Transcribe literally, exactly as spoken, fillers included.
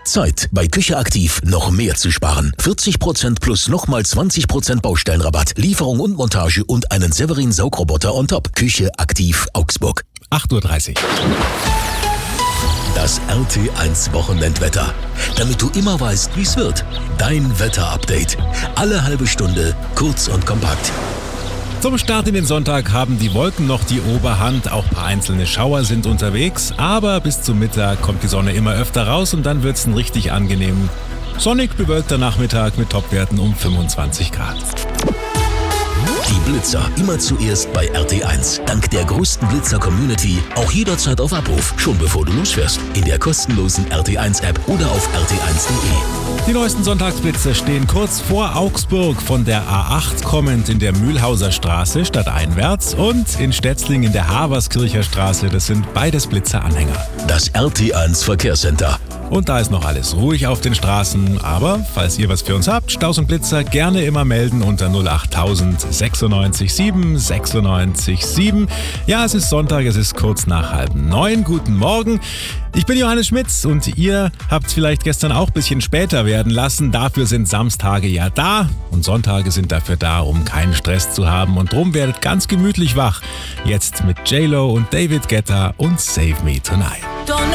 Zeit, bei Küche Aktiv noch mehr zu sparen. vierzig Prozent plus nochmal zwanzig Prozent Baustellenrabatt, Lieferung und Montage und einen Severin Saugroboter on top. Küche Aktiv Augsburg. acht Uhr dreißig. Das R T eins Wochenendwetter. Damit du immer weißt, wie es wird. Dein Wetterupdate. Alle halbe Stunde, kurz und kompakt. Zum Start in den Sonntag haben die Wolken noch die Oberhand, auch ein paar einzelne Schauer sind unterwegs, aber bis zum Mittag kommt die Sonne immer öfter raus und dann wird's ein richtig angenehm sonnig bewölkter Nachmittag mit Topwerten um fünfundzwanzig Grad. Die Blitzer immer zuerst bei R T eins. Dank der größten Blitzer-Community auch jederzeit auf Abruf, schon bevor du losfährst. In der kostenlosen R T eins App oder auf r t eins punkt de. Die neuesten Sonntagsblitze stehen kurz vor Augsburg von der A acht kommend in der Mühlhauser Straße stadteinwärts und in Stetzling in der Haverskircher Straße. Das sind beides Blitzer-Anhänger. Das R T eins Verkehrscenter. Und da ist noch alles ruhig auf den Straßen, aber falls ihr was für uns habt, Staus und Blitzer gerne immer melden unter null acht tausend sechsundneunzig sieben sechsundneunzig sieben. Ja, es ist Sonntag, es ist kurz nach halb neun. Guten Morgen, ich bin Johannes Schmitz und ihr habt es vielleicht gestern auch ein bisschen später werden lassen. Dafür sind Samstage ja da und Sonntage sind dafür da, um keinen Stress zu haben. Und drum werdet ganz gemütlich wach. Jetzt mit J-Lo und David Guetta und Save Me Tonight.